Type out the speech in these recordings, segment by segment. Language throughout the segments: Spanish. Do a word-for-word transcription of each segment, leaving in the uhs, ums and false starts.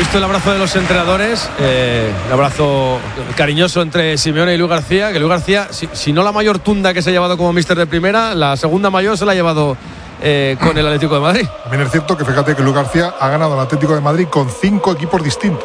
visto el abrazo de los entrenadores, eh, el abrazo cariñoso entre Simeone y Luis García, que Luis García, si, si no la mayor tunda que se ha llevado como míster de primera, la segunda mayor se la ha llevado eh, con el Atlético de Madrid. También es cierto que fíjate que Luis García ha ganado al Atlético de Madrid con cinco equipos distintos.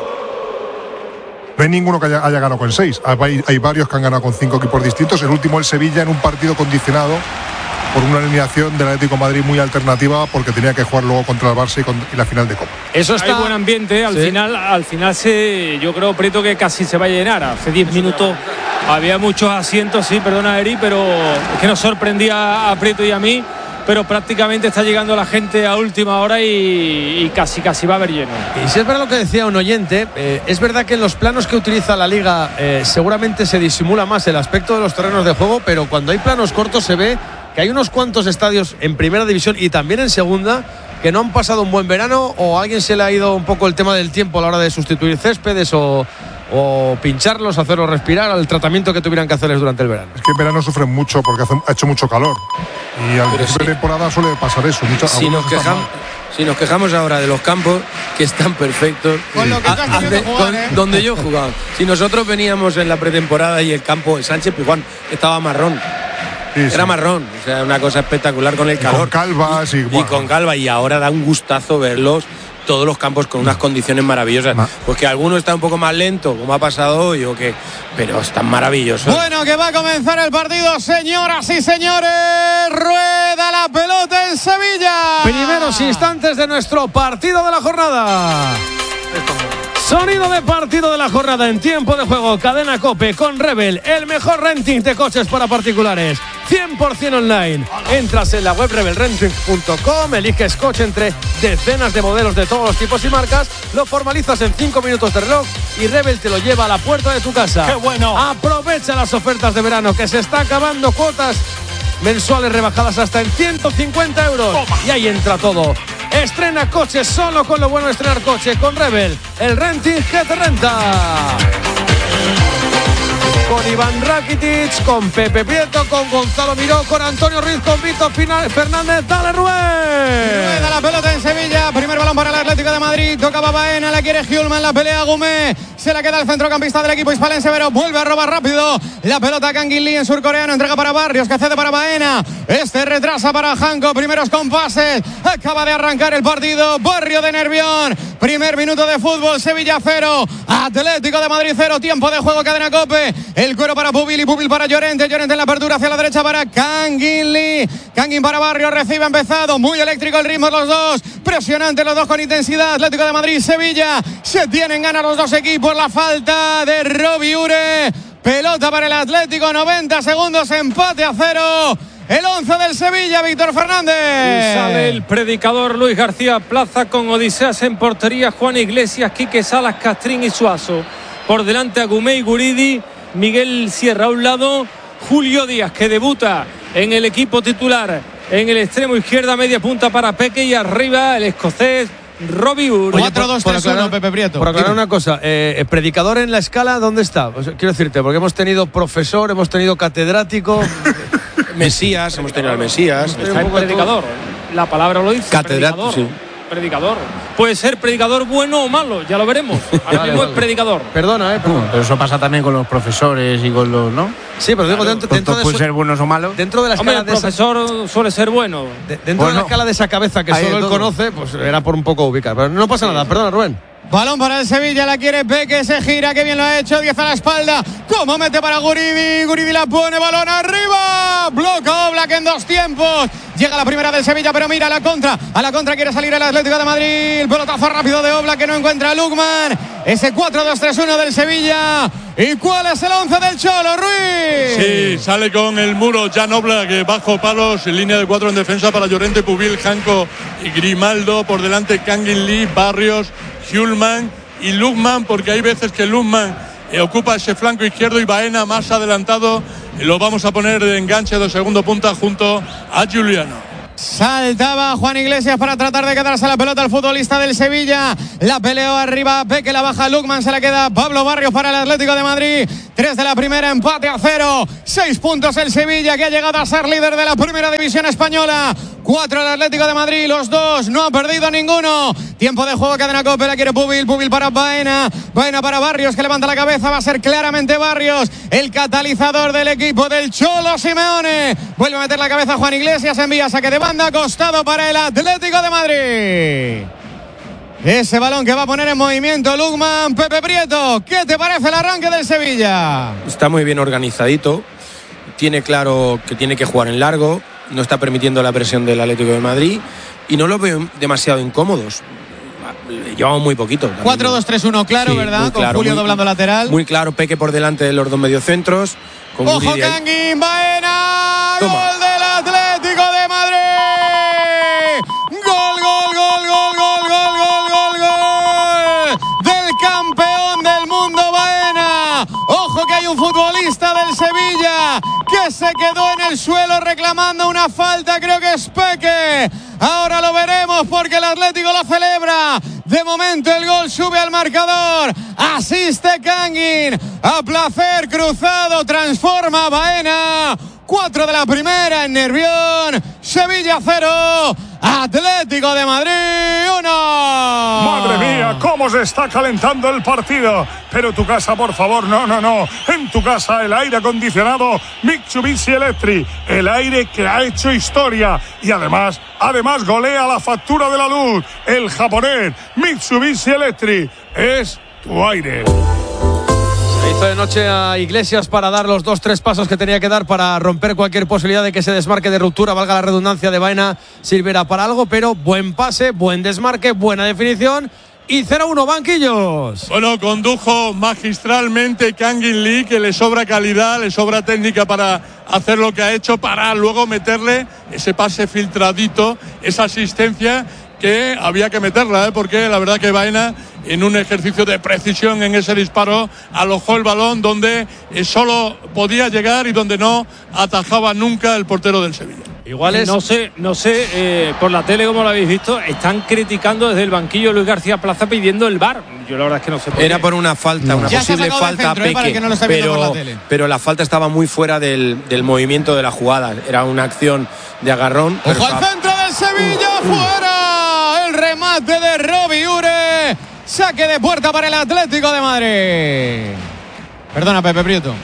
No hay ninguno que haya, haya ganado con seis. Hay, hay varios que han ganado con cinco equipos distintos. El último, el Sevilla, en un partido condicionado por una eliminación del Atlético de Madrid muy alternativa, porque tenía que jugar luego contra el Barça y, con, y la final de Copa. Eso está. Hay buen ambiente. Al sí. final, al final se, yo creo, Prieto, que casi se va a llenar. Hace diez minutos había muchos asientos, sí, perdona, Eri, pero es que nos sorprendía a Prieto y a mí. Pero prácticamente está llegando la gente a última hora y, y casi casi va a haber lleno. Y si es verdad lo que decía un oyente, eh, es verdad que en los planos que utiliza la Liga eh, seguramente se disimula más el aspecto de los terrenos de juego, pero cuando hay planos cortos se ve que hay unos cuantos estadios en primera división y también en segunda que no han pasado un buen verano, o a alguien se le ha ido un poco el tema del tiempo a la hora de sustituir céspedes o, o pincharlos, hacerlos respirar, al tratamiento que tuvieran que hacerles durante el verano. Es que en verano sufren mucho porque hace, ha hecho mucho calor y al principio sí. de temporada suele pasar eso. Muchas, si, nos quejamos, si nos quejamos ahora de los campos que están perfectos, con lo que a, hace, jugar, con, ¿eh? donde yo he jugado. Si nosotros veníamos en la pretemporada y el campo de Sánchez Pizjuán estaba marrón. Sí, era sí. marrón, o sea, una cosa espectacular con el calor. Y con calvas y, y, bueno. y con calva, y ahora da un gustazo verlos, todos los campos con unas condiciones maravillosas. Ma. Pues que alguno está un poco más lento, como ha pasado hoy, o que, pero están maravillosos. Bueno, que va a comenzar el partido, señoras y señores. Rueda la pelota en Sevilla. Primeros instantes de nuestro partido de la jornada. Sonido de partido de la jornada en tiempo de juego. Cadena COPE con Rebel, el mejor renting de coches para particulares, cien por ciento online. Entras en la web rebel renting punto com, eliges coche entre decenas de modelos de todos los tipos y marcas, lo formalizas en cinco minutos de reloj y Rebel te lo lleva a la puerta de tu casa. ¡Qué bueno! Aprovecha las ofertas de verano, que se está acabando, cuotas mensuales rebajadas hasta en ciento cincuenta euros. Toma. Y ahí entra todo. Estrena coches solo con lo bueno de estrenar coche con Rebel, el renting que te renta. Con Iván Rakitic, con Pepe Prieto, con Gonzalo Miró, con Antonio Ruiz, con Víctor Fernández. ¡Dale, Rubén! Rueda la pelota en Sevilla. Primer balón para el Atlético de Madrid. Tocaba Baena, la quiere Hjulman, la pelea Gumé. Se la queda el centrocampista del equipo hispalense, pero vuelve a robar rápido. La pelota Kangin Lee en surcoreano. Entrega para Barrios, que cede para Baena. Este retrasa para Hanko. Primeros compases. Acaba de arrancar el partido. Barrio de Nervión. Primer minuto de fútbol. Sevilla cero. Atlético de Madrid cero. Tiempo de juego, cadena COPE. El cuero para Pubil y Pubil para Llorente. Llorente en la apertura hacia la derecha para Kangin Lee. Kangin para Barrios. Recibe empezado. Muy eléctrico el ritmo los dos. Presionante los dos con intensidad. Atlético de Madrid, Sevilla. Se tienen ganas los dos equipos. La falta de Robi Ure. Pelota para el Atlético. noventa segundos. Empate a cero. El once del Sevilla, Víctor Fernández. Y sale el predicador Luis García Plaza con Odiseas en portería. Juan Iglesias, Quique Salas, Castrín y Suazo. Por delante Agumé y Guridi. Miguel Sierra a un lado. Julio Díaz, que debuta en el equipo titular. En el extremo izquierda, media punta para Peque. Y arriba el escocés Robi Ure. cuatro dos tres uno, Pepe Prieto. Por aclarar una cosa, eh, predicador en la escala, ¿dónde está? Pues, quiero decirte, porque hemos tenido profesor, hemos tenido catedrático. Mesías, hemos tenido al Mesías. Está el predicador. La palabra lo dice. Catedrático, sí. Predicador. Puede ser predicador bueno o malo, ya lo veremos. Ahora mismo es predicador. Perdona, eh. Perdona. Pero eso pasa también con los profesores y con los, ¿no? Sí, pero digo, claro, dentro, dentro de puede su, ser buenos o malos. Dentro de la escala Hombre, el de profesor esa, suele ser bueno. De, dentro bueno, de la escala de esa cabeza que solo él todo. conoce, pues era por un poco ubicar. Pero no pasa nada, perdona, Rubén. Balón para el Sevilla, la quiere Peque, se gira, que bien lo ha hecho, diez a la espalda. ¿Cómo mete para Guridi? Guridi la pone, balón arriba. Bloca Oblak en dos tiempos. Llega la primera del Sevilla, pero mira a la contra. A la contra quiere salir el Atlético de Madrid. El pelotazo rápido de Oblak que no encuentra a Lukman. Ese cuatro dos tres uno del Sevilla. ¿Y cuál es el once del Cholo, Ruiz? Sí, sale con el muro Jan Oblak bajo palos, en línea de cuatro en defensa para Llorente, Pubil, Hanko y Grimaldo. Por delante Kangin Lee, Barrios, Hjulman y Lukman, porque hay veces que Lukman eh, ocupa ese flanco izquierdo y Baena más adelantado. Y lo vamos a poner de enganche de segundo punta junto a Giuliano. Saltaba Juan Iglesias para tratar de quedarse la pelota al futbolista del Sevilla. La peleó arriba, Peque la baja, Lukman se la queda Pablo Barrios para el Atlético de Madrid. Tres de la primera, empate a cero. Seis puntos el Sevilla, que ha llegado a ser líder de la primera división española. cuatro el Atlético de Madrid, los dos no ha perdido ninguno. Tiempo de juego, cadena COPE, la quiere Pubil, Pubil para Baena, Baena para Barrios, que levanta la cabeza, va a ser claramente Barrios el catalizador del equipo del Cholo Simeone. Vuelve a meter la cabeza Juan Iglesias, envía saque de banda, costado para el Atlético de Madrid. Ese balón que va a poner en movimiento Lukman. Pepe Prieto, ¿qué te parece el arranque del Sevilla? Está muy bien organizadito, tiene claro que tiene que jugar en largo, no está permitiendo la presión del Atlético de Madrid y no los veo demasiado incómodos. Llevamos muy poquito. cuatro dos tres uno, claro, sí, ¿verdad? Con claro, Julio muy, doblando lateral. Muy claro, Peque por delante de los dos mediocentros. Con ¡Ojo, Kangin! ¡Baena! Toma. ¡Gol del Atlético de Madrid! ¡Gol, gol, gol, gol, gol, gol, gol, gol, gol! ¡Del campeón del mundo, Baena! ¡Ojo que hay un futbolista del Sevilla que se quedó en el suelo reclamando una falta! Creo que es Peque. Ahora lo veremos porque el Atlético lo celebra. De momento el gol sube al marcador. Asiste Kangin. A placer cruzado. Transforma Baena. Cuatro de la primera en Nervión. Sevilla cero. Atlético de Madrid uno. Madre mía, cómo se está calentando el partido. Pero tu casa, por favor, no, no, no. En tu casa el aire acondicionado Mitsubishi Electric. El aire que ha hecho historia. Y además, además golea la factura de la luz. El japonés Mitsubishi Electric es tu aire. Se hizo de noche a Iglesias para dar los dos, tres pasos que tenía que dar para romper cualquier posibilidad de que ese desmarque de ruptura, valga la redundancia, de Baena sirviera para algo, pero buen pase, buen desmarque, buena definición y cero uno, banquillos. Bueno, condujo magistralmente Kangin Lee, que le sobra calidad, le sobra técnica para hacer lo que ha hecho, para luego meterle ese pase filtradito, esa asistencia que había que meterla, ¿eh? Porque la verdad que Baena, en un ejercicio de precisión en ese disparo, alojó el balón donde solo podía llegar y donde no atajaba nunca el portero del Sevilla. Igual es... No sé, no sé eh, por la tele como lo habéis visto, están criticando desde el banquillo Luis García Plaza pidiendo el V A R. Yo la verdad es que no sé por Era qué. por una falta, no. una Ya posible falta a Peque, que no lo pero, por la tele. pero la falta estaba muy fuera del, del movimiento de la jugada. Era una acción de agarrón. ¡Ojo pero al estaba... centro del Sevilla! Uh, uh. ¡Fuera! El remate de Robbie Ure. Saque de puerta para el Atlético de Madrid. Perdona, Pepe Prieto.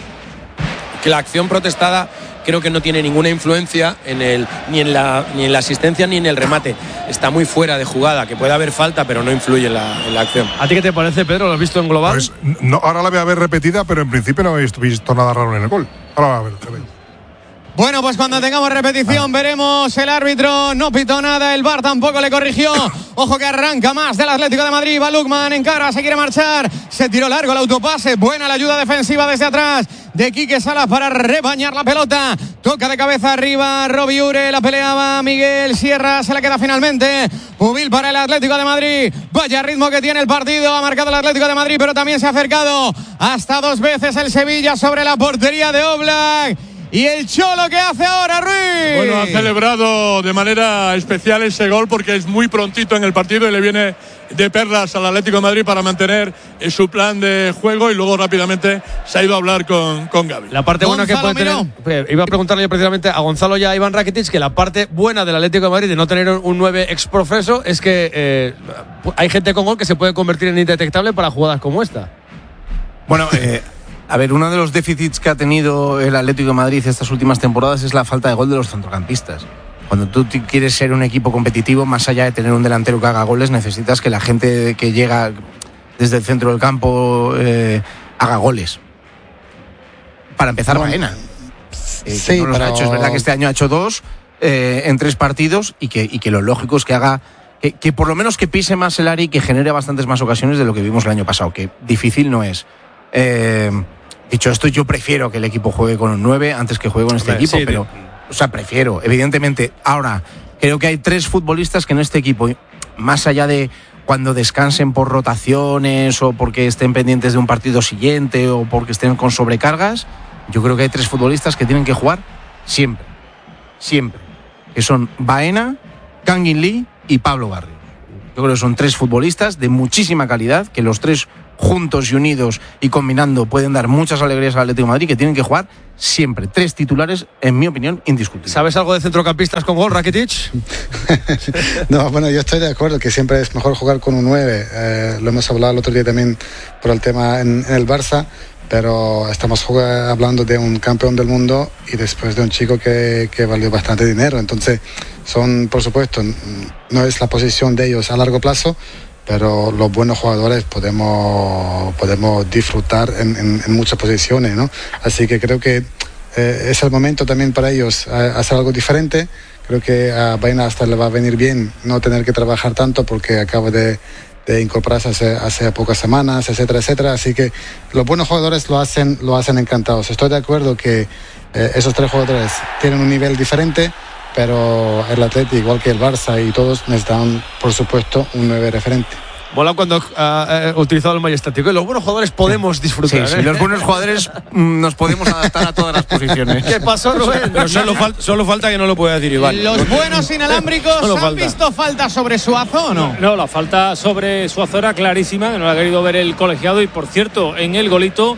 Que la acción protestada creo que no tiene ninguna influencia en el, ni, en la, ni en la asistencia ni en el remate. Está muy fuera de jugada, que puede haber falta, pero no influye en la, en la acción. ¿A ti qué te parece, Pedro? ¿Lo has visto en global? Pues, no, ahora la voy a ver repetida, pero en principio no he visto, visto nada raro en el gol. Ahora va a ver, te veo. Bueno, pues cuando tengamos repetición veremos. El árbitro no pitó nada, el V A R tampoco le corrigió. Ojo que arranca más del Atlético de Madrid. Va Lukman, encara, se quiere marchar. Se tiró largo el autopase. Buena la ayuda defensiva desde atrás de Quique Salas para rebañar la pelota. Toca de cabeza arriba Robbie Ure, la peleaba Miguel Sierra, se la queda finalmente. Pubil para el Atlético de Madrid. Vaya ritmo que tiene el partido. Ha marcado el Atlético de Madrid, pero también se ha acercado hasta dos veces el Sevilla sobre la portería de Oblak. Y el Cholo, ¿qué hace ahora, Ruiz? Bueno, ha celebrado de manera especial ese gol porque es muy prontito en el partido y le viene de perlas al Atlético de Madrid para mantener su plan de juego, y luego rápidamente se ha ido a hablar con, con Gavi. La parte buena que puede Miró. tener, iba a preguntarle yo precisamente a Gonzalo y a Iván Rakitic, que la parte buena del Atlético de Madrid de no tener un nueve exprofeso es que eh, hay gente con gol que se puede convertir en indetectable para jugadas como esta. Bueno, eh, a ver, uno de los déficits que ha tenido el Atlético de Madrid estas últimas temporadas es la falta de gol de los centrocampistas. Cuando tú quieres ser un equipo competitivo, más allá de tener un delantero que haga goles, necesitas que la gente que llega desde el centro del campo eh, haga goles. Para empezar, bueno, Baena. Eh, sí, no los pero... ha hecho. Es verdad que este año ha hecho dos eh, en tres partidos y que, y que lo lógico es que haga... Que, que por lo menos que pise más el área y que genere bastantes más ocasiones de lo que vimos el año pasado, que difícil no es. Eh, dicho esto, yo prefiero que el equipo juegue con un nueve antes que juegue con este Hombre, equipo, sí, pero, o sea, prefiero, evidentemente. Ahora, creo que hay tres futbolistas que en este equipo, más allá de cuando descansen por rotaciones o porque estén pendientes de un partido siguiente o porque estén con sobrecargas, yo creo que hay tres futbolistas que tienen que jugar siempre, siempre, que son Baena, Kangin Lee y Pablo Barrios. Yo creo que son tres futbolistas de muchísima calidad, que los tres juntos y unidos y combinando pueden dar muchas alegrías al Atlético de Madrid, que tienen que jugar siempre. Tres titulares, en mi opinión, indiscutibles. ¿Sabes algo de centrocampistas con gol, Rakitic? No, bueno, yo estoy de acuerdo que siempre es mejor jugar con un nueve. Eh, lo hemos hablado el otro día también por el tema en, en el Barça, pero estamos jugando, hablando de un campeón del mundo y después de un chico que, que valió bastante dinero. Entonces, son, por supuesto, no es la posición de ellos a largo plazo, pero los buenos jugadores podemos, podemos disfrutar en, en, en muchas posiciones, ¿no? Así que creo que eh, es el momento también para ellos eh, hacer algo diferente. Creo que a Baena hasta le va a venir bien no tener que trabajar tanto porque acaba de, de incorporarse hace, hace pocas semanas, etcétera, etcétera. Así que los buenos jugadores lo hacen, lo hacen encantados. Estoy de acuerdo que eh, esos tres jugadores tienen un nivel diferente, pero el Atleti, igual que el Barça y todos, necesitan, por supuesto, un nueve referente. Mola cuando ha uh, utilizado el majestático. Y los buenos jugadores podemos disfrutar. Sí, ¿eh? sí, los buenos jugadores mm, nos podemos adaptar a todas las posiciones. ¿Qué pasó, Rubén? Pero solo, fal- solo falta que no lo pueda decir Iván. Los buenos inalámbricos Solo han falta. visto falta sobre Suazo o no. No, la falta sobre Suazo era clarísima, que no la ha querido ver el colegiado. Y por cierto, en el golito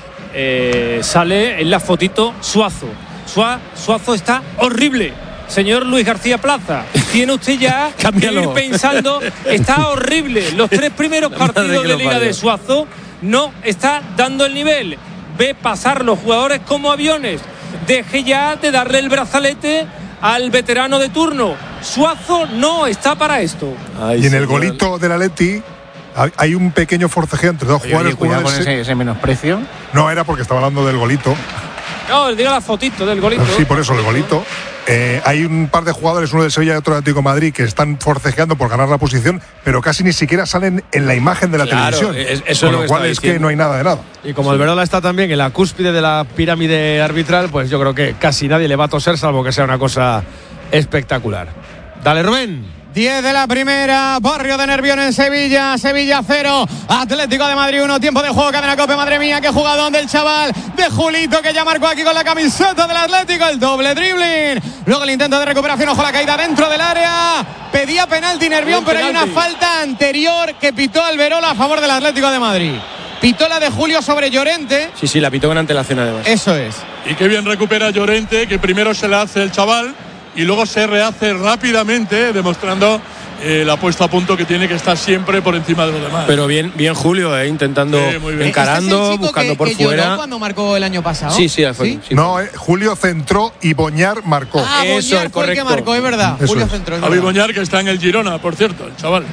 eh, sale en la fotito Suazo. Sua, Suazo está horrible. Señor Luis García Plaza, tiene usted ya que ir pensando, está horrible. Los tres primeros partidos de Liga de Suazo no está dando el nivel. Ve pasar los jugadores como aviones. Deje ya de darle el brazalete al veterano de turno. Suazo no está para esto. Ay, y en el golito del Atleti hay un pequeño forcejeo entre dos Oye, jugadores. oye, cuidado uno con ese, ese menosprecio. No, era porque estaba hablando del golito. No, diga la fotito del golito. Sí, por eso el golito. Eh, hay un par de jugadores, uno del Sevilla y otro del Atlético de Madrid, que están forcejeando por ganar la posición, pero casi ni siquiera salen en la imagen de la Claro, televisión. es- eso es Con lo lo que cual estaba es que diciendo. no hay nada de nada. Y como el Alberola está también en la cúspide de la pirámide arbitral, pues yo creo que casi nadie le va a toser, salvo que sea una cosa espectacular. Dale, Rubén. diez de la primera, Barrio de Nervión en Sevilla, Sevilla cero, Atlético de Madrid uno, tiempo de juego, cadena Cope, madre mía, qué jugadón del chaval, de Julito, que ya marcó aquí con la camiseta del Atlético, el doble dribbling, luego el intento de recuperación, ojo la caída dentro del área, pedía penalti Nervión, pero hay una falta anterior que pitó Alberola a favor del Atlético de Madrid. Pitó la de Julio sobre Llorente. Sí, sí, la pitó con antelación además. Eso es. Y qué bien recupera Llorente, que primero se la hace el chaval y luego se rehace rápidamente, demostrando eh, la puesta a punto que tiene que estar siempre por encima de los demás. Pero bien, bien Julio, eh, intentando, Sí, muy bien. encarando, ¿Este es el chico buscando que, por que lloró fuera. cuando marcó el año pasado? Sí, sí, fue, ¿Sí? sí. No, eh, Julio centró y Boñar marcó. Ah, Eso Boñar es fue el que correcto. marcó, es verdad. Eso Julio es. centró, es Javi verdad. Boñar, que está en el Girona, por cierto, el chaval.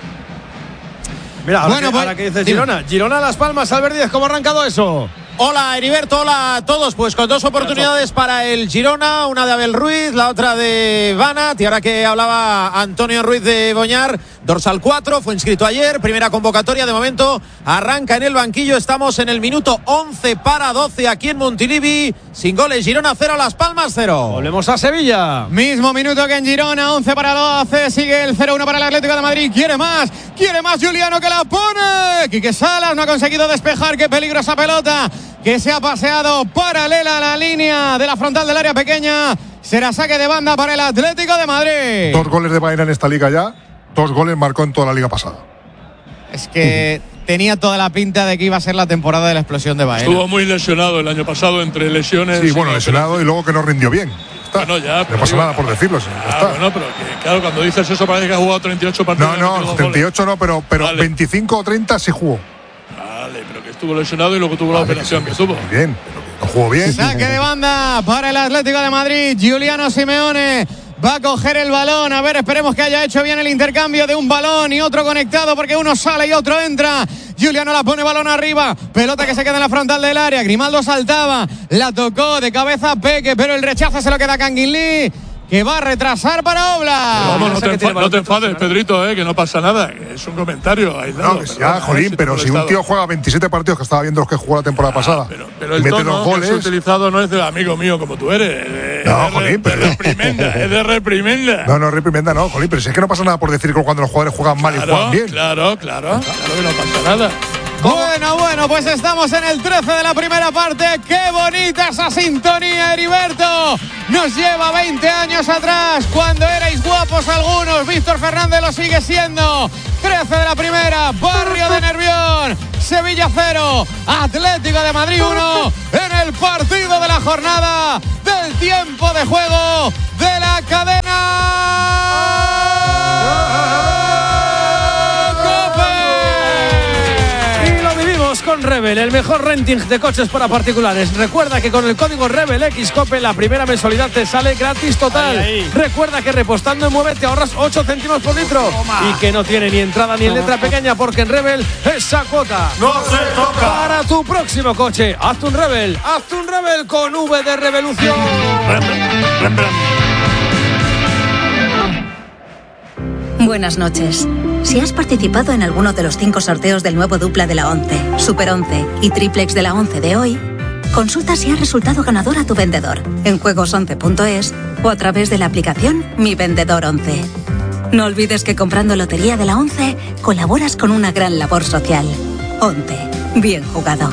Mira, ahora, Bueno, que, pues, ahora que dices dime. Girona. Girona Las Palmas, Albert Díez, ¿cómo ha arrancado eso? Hola Heriberto, hola a todos. Pues con dos oportunidades para el Girona, una de Abel Ruiz, la otra de Banat. Y ahora que hablaba Antonio Ruiz de Boñar, dorsal cuatro, fue inscrito ayer, primera convocatoria. De momento arranca en el banquillo. Estamos en el minuto once para doce aquí en Montilivi. Sin goles, Girona cero, Las Palmas cero. Volvemos a Sevilla. Mismo minuto que en Girona, once para doce, sigue el cero uno para el Atlético de Madrid, quiere más, quiere más Juliano, que la pone, Quique Salas no ha conseguido despejar, qué peligrosa pelota, que se ha paseado paralela a la línea de la frontal del área pequeña, será saque de banda para el Atlético de Madrid. Dos goles de Baena en esta liga ya, dos goles marcó en toda la liga pasada. Es que tenía toda la pinta de que iba a ser la temporada de la explosión de Baena. Estuvo muy lesionado el año pasado entre lesiones. Sí, bueno, y- lesionado y luego que no rindió bien. Está. Bueno, ya, no pero pasa digo- nada por decirlo, sí, ya Ah, está. bueno, pero que, claro, cuando dices eso parece que ha jugado treinta y ocho partidos. No, y ha metido no, dos treinta y ocho no, pero, pero Vale. veinticinco o treinta sí jugó. goles. Vale, pero que estuvo lesionado y luego tuvo la Vale, operación sí, que sí, tuvo. muy bien, pero que no jugó bien. Saque de banda para el Atlético de Madrid. Giuliano Simeone va a coger el balón. A ver, esperemos que haya hecho bien el intercambio de un balón y otro conectado, porque uno sale y otro entra. Giuliano la pone balón arriba. Pelota que se queda en la frontal del área. Grimaldo saltaba. La tocó de cabeza Peque, pero el rechazo se lo queda a Canguilí, que va a retrasar para Obla. Vamos, no Esa te, que tiene enfa- balón no te de enfades, Pedrito, eh, que no pasa nada. Que es un comentario aislado. No, que sí, perdona, ya, Jolín, eh, pero te he si un molestado. tío juega veintisiete partidos, que estaba viendo los que jugó la temporada pasada, Ah, Pero, pero y el mete tono dos que has goles. utilizado no es de amigo mío como tú eres. eh, No, es de, Jolín, pero- de reprimenda, es de reprimenda. No, no, reprimenda, no, Jolín, pero si es que no pasa nada por decir que cuando los jugadores juegan mal y claro, juegan bien. claro, claro, claro que no pasa nada. Bueno, bueno, pues estamos en el trece de la primera parte. ¡Qué bonita esa sintonía, Heriberto! nos lleva veinte años atrás, cuando erais guapos algunos. Víctor Fernández lo sigue siendo. trece de la primera, Barrio de Nervión, Sevilla cero, Atlético de Madrid uno, en el partido de la jornada del tiempo de juego de la cadena con Rebel, el mejor renting de coches para particulares. Recuerda que con el código Rebel X Cope la primera mensualidad te sale gratis total. Ahí, ahí. Recuerda que repostando en Mueve te ahorras ocho céntimos por litro. Toma. Y que no tiene ni entrada ni en letra pequeña, porque en Rebel esa cuota no se toca. Para tu próximo coche, hazte un Rebel, hazte un Rebel con V de Revolución. Buenas noches. Si has participado en alguno de los cinco sorteos del nuevo dupla de la once, Super once y Triplex de la once de hoy, consulta si has resultado ganador a tu vendedor en juegos once punto es o a través de la aplicación Mi Vendedor once. No olvides que comprando Lotería de la once colaboras con una gran labor social. once. Bien jugado.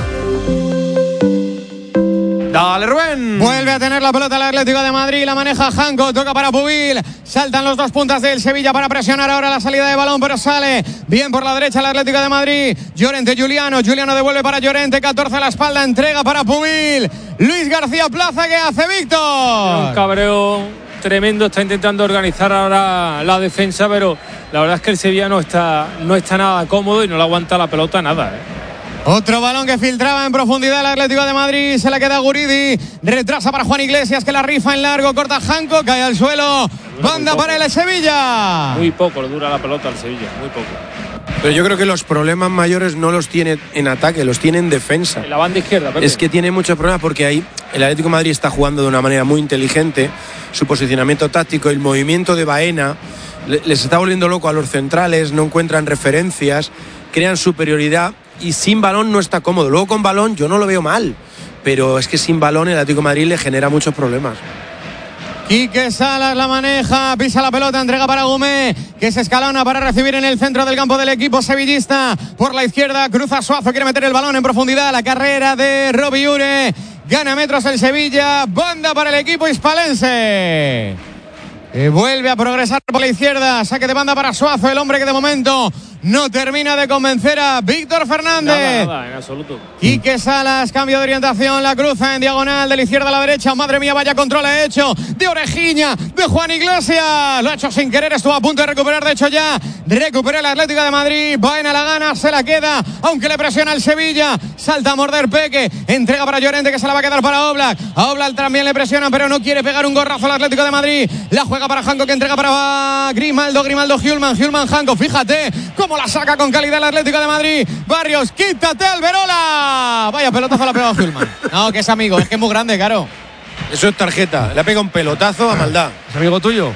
Dale, Rubén. Vuelve a tener la pelota el Atlético de Madrid. La maneja Janko. Toca para Pubil. Saltan los dos puntas del Sevilla para presionar ahora la salida de balón, pero sale bien por la derecha el Atlético de Madrid. Llorente, Juliano. Juliano devuelve para Llorente. catorce a la espalda. Entrega para Pubil. Luis García Plaza. ¿Qué hace Víctor? Un cabreo tremendo. Está intentando organizar ahora la defensa, pero la verdad es que el Sevilla no está, no está nada cómodo y no le aguanta la pelota nada, ¿eh? Otro balón que filtraba en profundidad el Atlético de Madrid. Se la queda Guridi. Retrasa para Juan Iglesias, que la rifa en largo. Corta Janko, cae al suelo. Banda para el Sevilla. Muy poco dura la pelota al Sevilla, muy poco. Pero yo creo que los problemas mayores no los tiene en ataque, los tiene en defensa. En la banda izquierda, Pepe. Es que tiene muchos problemas porque ahí el Atlético de Madrid está jugando de una manera muy inteligente. Su posicionamiento táctico, el movimiento de Baena, les está volviendo loco a los centrales, no encuentran referencias, crean superioridad. Y sin balón no está cómodo. Luego con balón yo no lo veo mal, pero es que sin balón el Atlético de Madrid le genera muchos problemas. Quique Salas la maneja, pisa la pelota, entrega para Gumé, que se escalona para recibir en el centro del campo del equipo sevillista. Por la izquierda cruza Suazo, quiere meter el balón en profundidad. La carrera de Robi Ure, gana metros el Sevilla. Banda para el equipo hispalense. Y vuelve a progresar por la izquierda. Saque de banda para Suazo, el hombre que de momento no termina de convencer a Víctor Fernández. Nada, nada, en absoluto. Quique Salas, cambio de orientación, la cruza en diagonal de la izquierda a la derecha. Madre mía, vaya control ha hecho de orejiña de Juan Iglesias. Lo ha hecho sin querer, estuvo a punto de recuperar. De hecho ya recupera el Atlético de Madrid. Baena la gana, se la queda, aunque le presiona el Sevilla. Salta a morder Peque, entrega para Llorente, que se la va a quedar para Oblak. A Oblak también le presiona, pero no quiere pegar un gorrazo al Atlético de Madrid. La juega para Janko, que entrega para Grimaldo. Grimaldo, Hjulman, Hjulman, Janko. Fíjate cómo la saca con calidad el Atlético de Madrid. Barrios, quítate Alberola. Vaya pelotazo la ha pegado Hjulman. No, que es amigo, es que es muy grande, Caro. Eso es tarjeta. Le ha pegado un pelotazo a maldad. ¿Es amigo tuyo?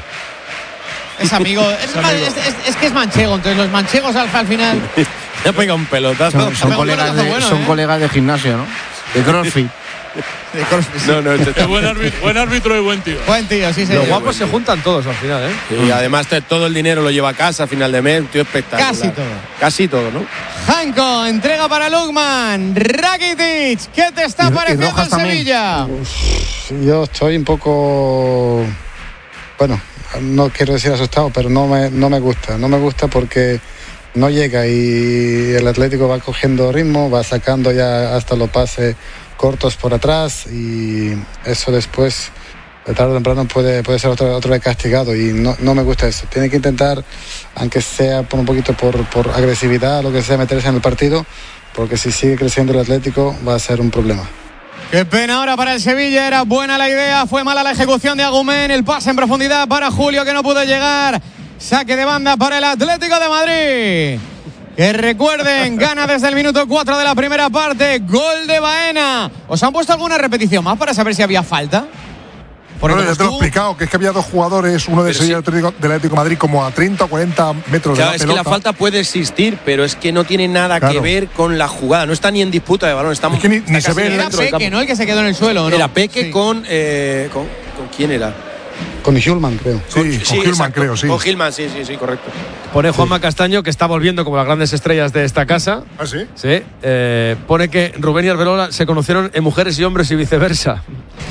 Es amigo. Es, es, es, es que es manchego, entonces los manchegos al, al final. Le ha pegado un pelotazo. Son, son, colegas, de, bueno, son ¿eh? colegas de gimnasio, ¿no? De CrossFit. De CrossFit. No, no, este es buen árbitro, buen árbitro y buen tío. Buen tío, sí, sí. Los guapos se juntan todos al final, ¿eh? Sí, y además todo el dinero lo lleva a casa a final de mes, tío espectacular. Casi todo. Casi todo, ¿no? Janko, entrega para Lukman. Rakitic, ¿qué te está y, pareciendo el Sevilla? Uf, yo estoy un poco, bueno, no quiero decir asustado, pero no me, no me gusta. No me gusta porque no llega y el Atlético va cogiendo ritmo, va sacando ya hasta los pases cortos por atrás y eso después de tarde o temprano puede, puede ser otro, otro vez castigado y no, no me gusta eso. Tiene que intentar, aunque sea por un poquito por, por agresividad, lo que sea, meterse en el partido, porque si sigue creciendo el Atlético va a ser un problema. Qué pena ahora para el Sevilla, era buena la idea, fue mala la ejecución de Agumén, el pase en profundidad para Julio que no pudo llegar. Saque de banda para el Atlético de Madrid. Que recuerden, gana desde el minuto cuatro de la primera parte. Gol de Baena. ¿Os han puesto alguna repetición más para saber si había falta? Por bueno, ya te lo he explicado, que es que había dos jugadores, uno de Sevilla sí. y otro del Atlético de Madrid, como a treinta o cuarenta metros claro, de la es pelota. Que la falta puede existir, pero es que no tiene nada claro. que ver con la jugada. No está ni en disputa de balón. Estamos, es que ni, ni se ve era Peque, ¿no? El que se quedó en el suelo, ¿no? Era Peque sí. con, eh, con... ¿Con quién era? con Hjulman, creo. Sí, con sí, Hjulman, exacto. creo, sí. Con Hjulman, sí, sí, sí, correcto. Pone Juanma Castaño, que está volviendo como las grandes estrellas de esta casa. ¿Ah, sí? Sí. Eh, pone que Rubén y Arbelola se conocieron en Mujeres y Hombres y viceversa.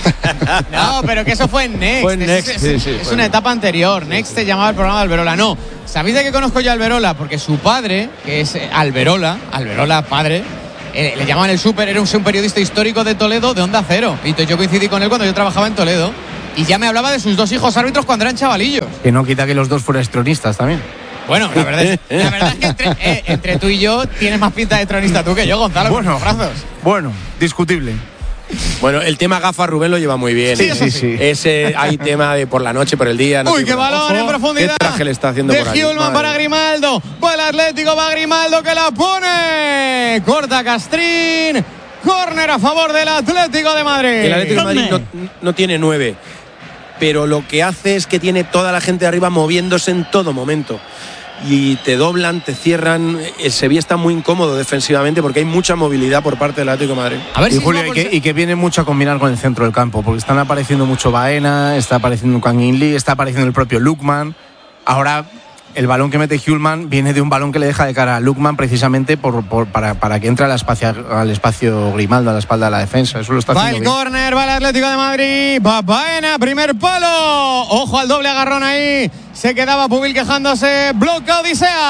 No, pero que eso fue en Next. Fue en Es- Next, es, sí, es- sí, es fue una en- etapa anterior. Next se llamaba el programa de Alberola. No. ¿Sabéis de qué conozco yo a Alberola? Porque su padre, que es eh, Alberola, Alberola padre, eh, le llamaban el Super, era un, un periodista histórico de Toledo de Onda Cero. Y entonces yo coincidí con él cuando yo trabajaba en Toledo. Y ya me hablaba de sus dos hijos árbitros cuando eran chavalillos. Que no quita que los dos fueran tronistas también. Bueno, la verdad es, la verdad es que entre, eh, entre tú y yo tienes más pinta de tronista tú que yo, Gonzalo. Bueno. Con los brazos. Bueno, discutible. Bueno, el tema gafas Rubén lo lleva muy bien. Sí, eso sí, sí. Ese hay tema de por la noche, por el día. No Uy, sé, qué pero- balón en Ojo, profundidad. ¿Qué traje le está haciendo de por ahí? Hjulman Madre para mía. Grimaldo. Va el Atlético, va Grimaldo que la pone. Corta Castrín. Córner a favor del Atlético de Madrid. El Atlético de Madrid no, no tiene nueve, pero lo que hace es que tiene toda la gente de arriba moviéndose en todo momento. Y te doblan, te cierran. El Sevilla está muy incómodo defensivamente porque hay mucha movilidad por parte del Atlético de Madrid. A ver Y si Julio, no y que, y que viene mucho a combinar con el centro del campo, porque están apareciendo mucho Baena, está apareciendo Kangin Lee, está apareciendo el propio Lukman. Ahora el balón que mete Hjulman viene de un balón que le deja de cara a Lukman precisamente por, por- para, para que entre al espacio, al espacio Grimaldo, a la espalda de la defensa. Eso lo está Va el haciendo bien. córner, va el Atlético de Madrid. Va Baena, primer palo. Ojo al doble agarrón ahí. Se quedaba Pubil quejándose. Bloca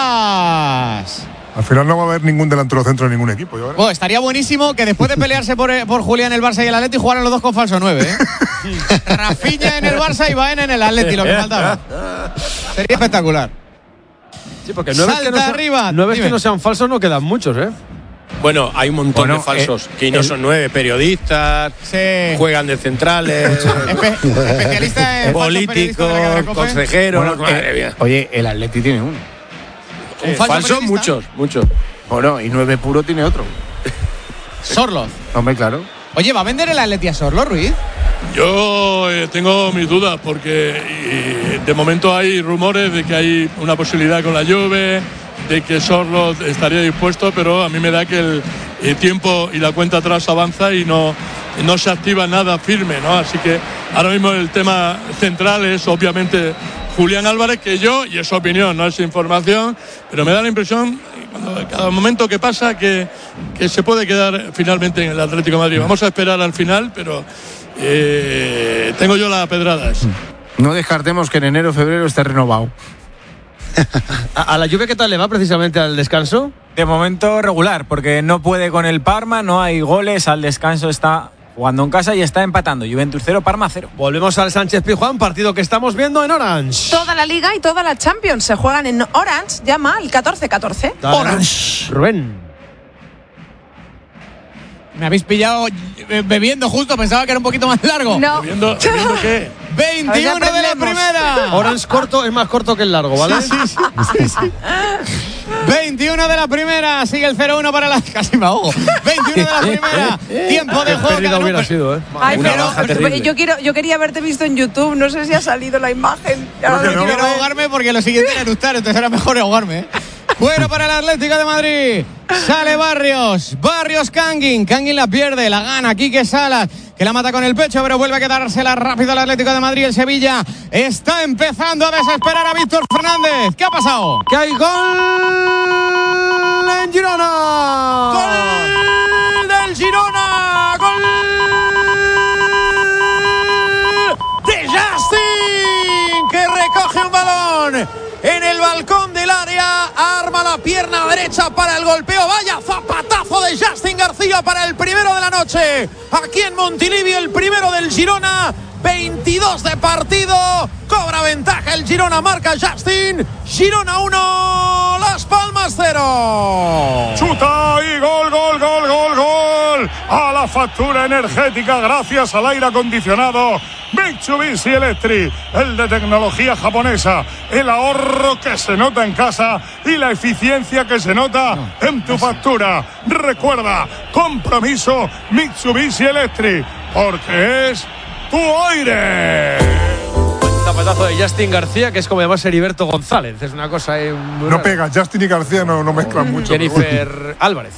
Odiseas. Al final no va a haber ningún delantero centro de ningún equipo. ¿ya verás? Oh, estaría buenísimo que después de pelearse por, por Julián el Barça y el Atleti jugaran los dos con falso nueve, ¿eh? Rafinha en el Barça y Baena en el Atleti, lo que faltaba. Sería espectacular. Sí, porque nueve Salta que no sean, arriba. nueve Dime. que no sean falsos no quedan muchos, ¿eh? Bueno, hay un montón Bueno, de falsos eh, que no el- son nueve, periodistas, Sí. juegan de centrales, Espe- especialista en falsos políticos, periodistas de la Copa, ¿eh? consejeros. Bueno, madre eh, mía. oye, el Atleti tiene uno. Un falso Falsos periodista. muchos, muchos. Bueno, y nueve puro tiene otro. Sorloz. Hombre, claro. Oye, ¿va a vender el Atleti a Sorloz, Ruiz? Yo eh, tengo mis dudas porque eh, de momento hay rumores de que hay una posibilidad con la Juve, de que Sorloz estaría dispuesto, pero a mí me da que el, el tiempo y la cuenta atrás avanza y no, no se activa nada firme, ¿no? Así que ahora mismo el tema central es obviamente Julián Álvarez, que yo, y es opinión, no es información, pero me da la impresión, cuando, cada momento que pasa, que, que se puede quedar finalmente en el Atlético de Madrid. Vamos a esperar al final, pero eh, tengo yo las pedradas. No descartemos que en enero o febrero esté renovado. ¿A, a la Juve qué tal le va precisamente al descanso? De momento regular, porque no puede con el Parma, no hay goles, al descanso está jugando en casa y está empatando. Juventus cero, Parma cero. Volvemos al Sánchez Pizjuán, partido que estamos viendo en Orange. Toda la Liga y toda la Champions se juegan en Orange. Llama al catorce catorce. Dale, Orange. Rubén. Me habéis pillado eh, bebiendo justo, pensaba que era un poquito más largo. No. ¿Viendo, viendo qué? veintiuno de la primera. Orange corto es más corto que el largo, ¿vale? Sí, sí, sí, sí. veintiuno de la primera, sigue el cero uno para la. Casi me ahogo. veintiuno de la primera, tiempo de Qué juego. pérdida cada hubiera uno- sido, ¿eh? Ay, Una pero baja terrible. yo quiero, yo quería haberte visto en YouTube. No sé si ha salido la imagen. Ya No, no no quiero quiero ver. ahogarme porque lo siguiente era eructar, entonces era mejor ahogarme. ¿eh? Fuera para el Atlético de Madrid. Sale Barrios. Barrios Kangin. Kangin la pierde, la gana Quique Salas, que la mata con el pecho, pero vuelve a quedársela rápido al Atlético de Madrid. El Sevilla está empezando a desesperar a Víctor Fernández. ¿Qué ha pasado? ¡Que hay gol en Girona! ¡Gol del Girona! ¡Gol de Justin! Que recoge un balón en el balcón del área, arma la pierna derecha para el golpeo. Vaya zapatazo de Justin García para el primero de la noche. Aquí en Montilivi, el primero del Girona. veintidós de partido. Cobra ventaja el Girona, marca Justin. Girona uno, Las Palmas cero. Chuta y gol, gol, gol, gol, gol. A la factura energética gracias al aire acondicionado Mitsubishi Electric, el de tecnología japonesa. El ahorro que se nota en casa y la eficiencia que se nota en tu factura. Recuerda, compromiso Mitsubishi Electric, porque es tu aire. Zapatazo de Justin García, que es como llamarse Heriberto González. Es una cosa ahí muy No rara. pega, Justin y García no, no mezclan mucho. pero Jennifer bueno. Álvarez.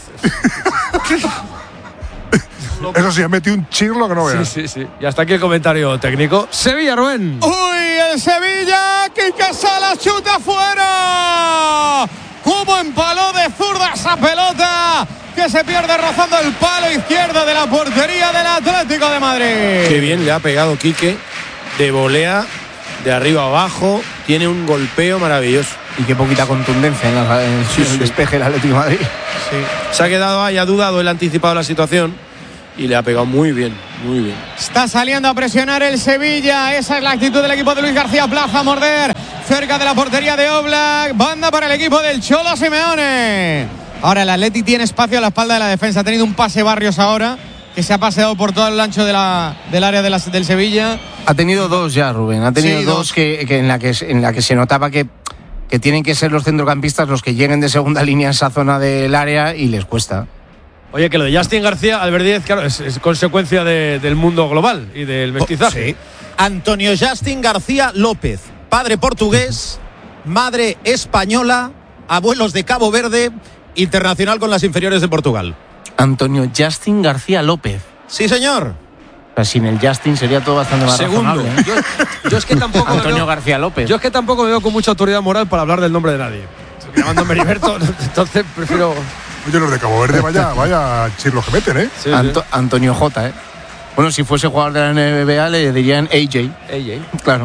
Eso sí, ha metido un chirlo que no Sí, veas. sí, sí. Y hasta aquí el comentario técnico. Sevilla, Rubén. Uy, el Sevilla. Quique Salas chuta fuera. Cómo empaló de zurda esa pelota que se pierde rozando el palo izquierdo de la portería del Atlético de Madrid. Qué bien le ha pegado Quique, de volea, de arriba abajo, tiene un golpeo maravilloso. Y qué poquita contundencia en, la, en sí, el sí. despeje del Atlético de Madrid. Sí. Se ha quedado ahí, ha dudado, él ha anticipado la situación y le ha pegado muy bien, muy bien. Está saliendo a presionar el Sevilla, esa es la actitud del equipo de Luis García Plaza, morder cerca de la portería de Oblak, banda para el equipo del Cholo Simeone. Ahora el Atleti tiene espacio a la espalda de la defensa, ha tenido un pase Barrios ahora, que se ha paseado por todo el ancho de la, del área de la, del Sevilla. Ha tenido dos ya, Rubén, ha tenido sí, dos, dos que, que en, la que en la que se notaba que, que tienen que ser los centrocampistas los que lleguen de segunda línea a esa zona del área y les cuesta. Oye, que lo de Justin García, Albert Díez, claro, es, es consecuencia de, del mundo global y del mestizaje. Oh, sí. Antonio Justin García López, padre portugués, madre española, abuelos de Cabo Verde, internacional con las inferiores de Portugal. Antonio Justin García López. Sí, señor. O sea, sin el Justin sería todo bastante más Segundo. razonable. Yo, yo es que tampoco Antonio me veo, García López. Yo es que tampoco me veo con mucha autoridad moral para hablar del nombre de nadie. Llamándome Heriberto, entonces prefiero. Oye, los de Cabo Verde, vaya, vaya chirlos que meten, ¿eh? Sí, Anto, sí. Antonio J, ¿eh? Bueno, si fuese jugador de la N B A le dirían A J. A J. Claro.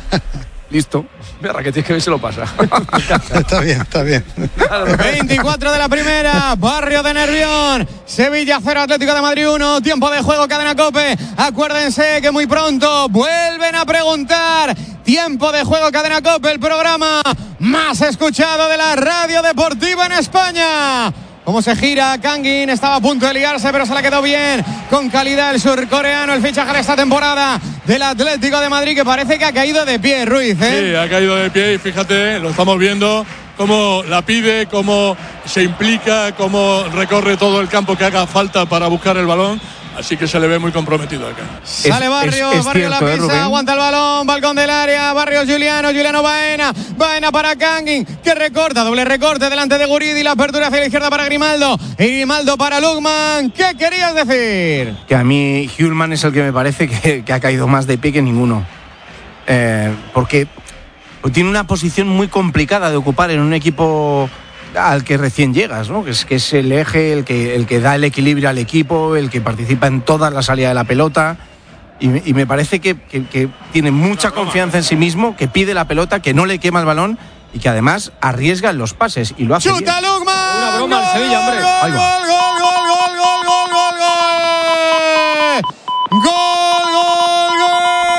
Listo. Mira, que tienes que ver si lo pasa. Está bien, está bien. veinticuatro de la primera, Barrio de Nervión, Sevilla cero, Atlético de Madrid uno, tiempo de juego, Cadena COPE. Acuérdense que muy pronto vuelven a preguntar. Tiempo de juego, Cadena COPE, el programa más escuchado de la radio deportiva en España. Cómo se gira Kangin, estaba a punto de liarse, pero se la quedó bien, con calidad el surcoreano, el fichaje de esta temporada del Atlético de Madrid, que parece que ha caído de pie, Ruiz, ¿eh? Sí, ha caído de pie y fíjate, lo estamos viendo, cómo la pide, cómo se implica, cómo recorre todo el campo que haga falta para buscar el balón. Así que se le ve muy comprometido acá. Sale Barrios, es, es, es Barrios cierto, la pisa, ¿eh, aguanta el balón, balcón del área, Barrios Juliano, Juliano Baena, Baena para Kangin, que recorta, doble recorte delante de Guridi, la apertura hacia la izquierda para Grimaldo, y Grimaldo para Lukman. ¿Qué querías decir? Que a mí Hjulman es el que me parece que, que ha caído más de pie que ninguno. Eh, porque tiene una posición muy complicada de ocupar en un equipo al que recién llegas, ¿no? Que es, que es el eje, el que, el que da el equilibrio al equipo, el que participa en toda la salida de la pelota. Y, y me parece que, que, que tiene mucha confianza en sí mismo, que pide la pelota, que no le quema el balón y que además arriesga en los pases y lo hace bien. ¡Chuta Lukman! Una broma al Sevilla, hombre. ¡Gol, Ahí va. gol, gol, gol, gol, gol, gol, gol, gol! ¡Gol, gol, gol!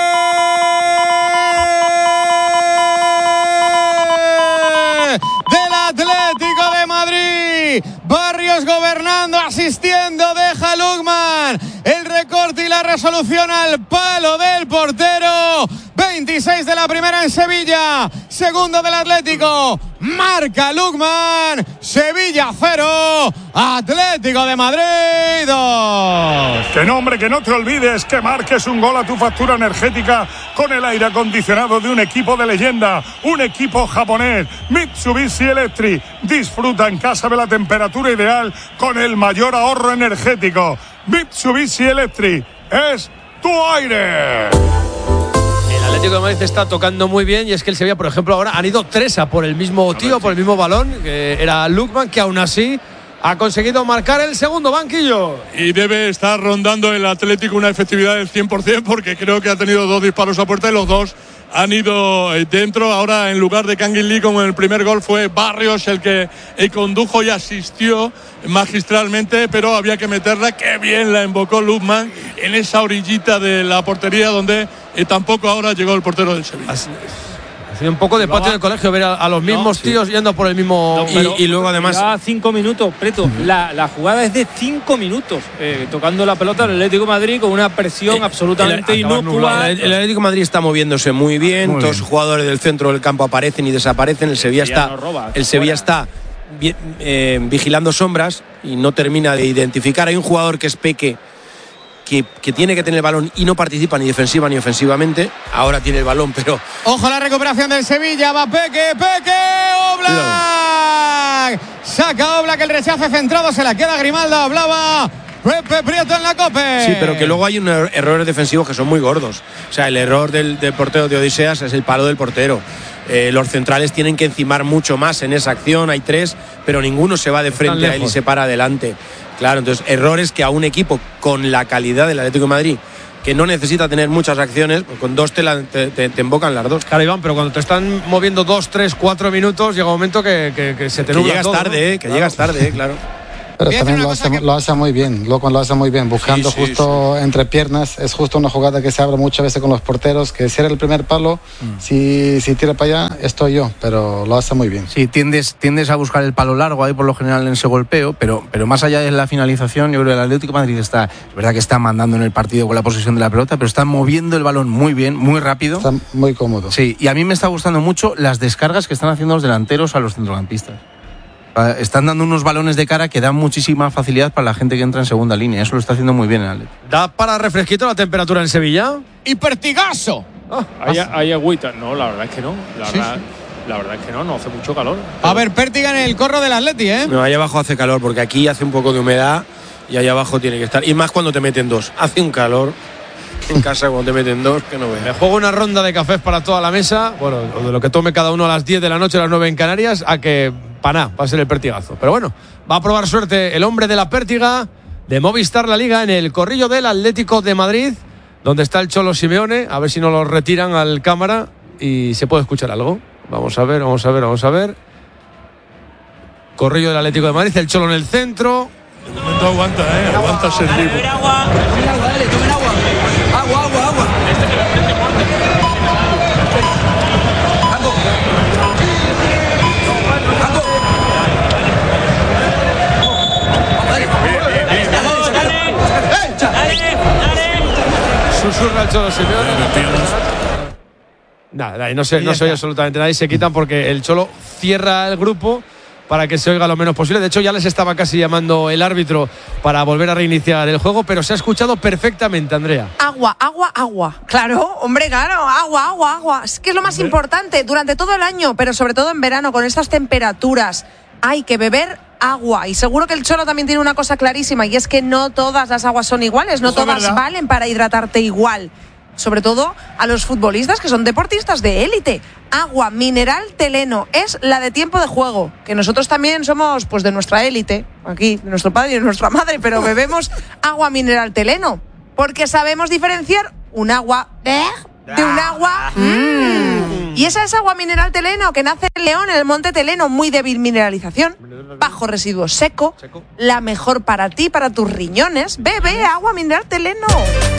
Del Atlético de Madrid. Barrios gobernando, asistiendo, deja Lukman el recorte y la resolución al palo del portero. veintiséis de la primera en Sevilla, segundo del Atlético, marca Lukman. Sevilla cero, Atlético de Madrid dos. Que no, hombre, que no te olvides que marques un gol a tu factura energética con el aire acondicionado de un equipo de leyenda, un equipo japonés, Mitsubishi Electric. Disfruta en casa de la temperatura ideal con el mayor ahorro energético. Mitsubishi Electric es tu aire. El Atlético de Madrid está tocando muy bien y es que el Sevilla, por ejemplo, ahora han ido tres a por el mismo tío, por el mismo balón, que era Lukman, que aún así ha conseguido marcar el segundo banquillo. Y debe estar rondando el Atlético una efectividad del cien por ciento porque creo que ha tenido dos disparos a puerta y los dos han ido dentro. Ahora, en lugar de Kangin Lee, como en el primer gol, fue Barrios el que condujo y asistió magistralmente, pero había que meterla. Qué bien la invocó Lukman en esa orillita de la portería donde eh, tampoco ahora llegó el portero del Sevilla. Así ha sido un poco de patio del colegio ver a, a los mismos no, tíos sí. yendo por el mismo. No, y, y luego además. Cinco minutos, Preto. Uh-huh. La, la jugada es de cinco minutos. Eh, tocando la pelota el Atlético de Madrid con una presión eh, absolutamente el, inocua. El, el Atlético de Madrid está moviéndose muy bien. Muy todos los jugadores del centro del campo aparecen y desaparecen. El Sevilla está. No roba, el Sevilla fuera. está eh, vigilando sombras y no termina de identificar. Hay un jugador que es Peque. Que, que tiene que tener el balón y no participa ni defensiva ni ofensivamente. Ahora tiene el balón, pero. Ojo la recuperación del Sevilla. Va Peque, Peque, Oblak. Saca Oblak el rechace centrado. Se la queda Grimaldo. Hablaba Pepe Prieto en la COPE. Sí, pero que luego hay unos errores defensivos que son muy gordos. O sea, el error del, del portero de Odiseas es el palo del portero. Eh, los centrales tienen que encimar mucho más en esa acción. Hay tres, pero ninguno se va de frente a él y se para adelante. Claro, entonces errores que a un equipo con la calidad del Atlético de Madrid, que no necesita tener muchas acciones, pues con dos te, la, te, te, te embocan las dos. Claro, Iván, pero cuando te están moviendo dos, tres, cuatro minutos, llega un momento que, que, que se te que nubla llegas todo, tarde, ¿no? eh, que claro. llegas tarde, eh, claro. Pero también lo hace, que... lo hace muy bien, Loco lo hace muy bien, buscando sí, sí, justo sí. entre piernas. Es justo una jugada que se abre muchas veces con los porteros, que si era el primer palo, mm. si, si tira para allá, estoy yo, pero lo hace muy bien. Sí, tiendes, tiendes a buscar el palo largo ahí por lo general en ese golpeo, pero, pero más allá de la finalización, yo creo que el Atlético de Madrid está, es verdad que está mandando en el partido con la posesión de la pelota, pero está moviendo el balón muy bien, muy rápido. Está muy cómodo. Sí, y a mí me está gustando mucho las descargas que están haciendo los delanteros a los centrocampistas. Están dando unos balones de cara que dan muchísima facilidad para la gente que entra en segunda línea. Eso lo está haciendo muy bien el Atlético. ¿Da para refresquito la temperatura en Sevilla? ¡Y pertigazo! Ah, ¿Hay, hay agüita? No, la verdad es que no. La, sí, verdad, sí. la verdad es que no, no hace mucho calor. A ver, pértiga en el corro del Atleti, ¿eh? No, ahí abajo hace calor porque aquí hace un poco de humedad y ahí abajo tiene que estar. Y más cuando te meten dos. Hace un calor en casa cuando te meten dos que no veas. Me juego una ronda de cafés para toda la mesa. Bueno, de lo que tome cada uno a las diez de la noche, a las nueve en Canarias, a que para nada, va a ser el pertigazo. Pero bueno, va a probar suerte el hombre de la pértiga de Movistar La Liga en el corrillo del Atlético de Madrid, donde está el Cholo Simeone. A ver si no lo retiran al cámara y se puede escuchar algo. Vamos a ver, vamos a ver, vamos a ver. Corrillo del Atlético de Madrid, el Cholo en el centro. De momento aguanta, ¿eh? Aguanta ser vivo. Agua, tomen agua, dale, tomen agua. Agua, agua, agua. Susurra el Cholo Simeone. Nada, no se, no se oye absolutamente nadie. Se quitan porque el Cholo cierra el grupo para que se oiga lo menos posible. De hecho, ya les estaba casi llamando el árbitro para volver a reiniciar el juego, pero se ha escuchado perfectamente, Andrea. Agua, agua, agua. Claro, hombre, claro, agua, agua, agua. Es que es lo más importante durante todo el año, pero sobre todo en verano, con estas temperaturas. Hay que beber agua. Y seguro que el Cholo también tiene una cosa clarísima, y es que no todas las aguas son iguales, no todas valen para hidratarte igual. Sobre todo a los futbolistas que son deportistas de élite. Agua mineral Teleno es la de tiempo de juego, que nosotros también somos pues de nuestra élite, aquí, de nuestro padre y de nuestra madre, pero bebemos agua mineral Teleno, porque sabemos diferenciar un agua de un agua mmm. Y esa es agua mineral Teleno, que nace en León, en el monte Teleno, muy débil mineralización, bajo residuo seco, la mejor para ti, para tus riñones. Bebe agua mineral Teleno.